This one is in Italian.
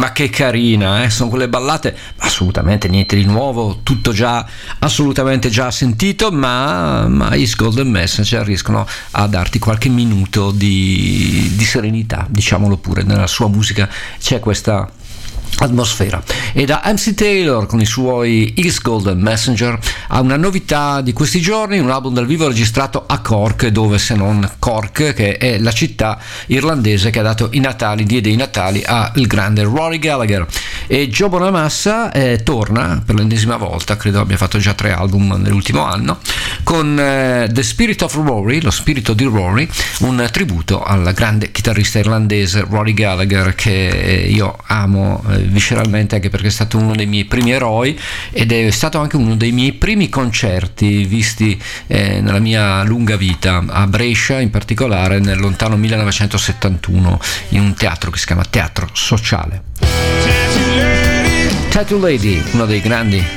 Ma che carina, sono quelle ballate, assolutamente niente di nuovo, tutto già assolutamente già sentito, ma East Golden Messenger riescono a darti qualche minuto di serenità, diciamolo pure. Nella sua musica c'è questa atmosfera. E da MC Taylor con i suoi East Golden Messenger ha una novità di questi giorni, un album dal vivo registrato a Cork, dove se non Cork, che è la città irlandese che ha dato i natali, diede i natali al grande Rory Gallagher. E Joe Bonamassa torna per l'ennesima volta, credo abbia fatto già 3 album nell'ultimo anno, con The Spirit of Rory, lo spirito di Rory, un tributo al grande chitarrista irlandese Rory Gallagher, che io amo visceralmente, anche perché è stato uno dei miei primi eroi ed è stato anche uno dei miei primi concerti visti nella mia lunga vita, a Brescia in particolare nel lontano 1971, in un teatro che si chiama Teatro Sociale. Tattoo Lady, uno dei grandi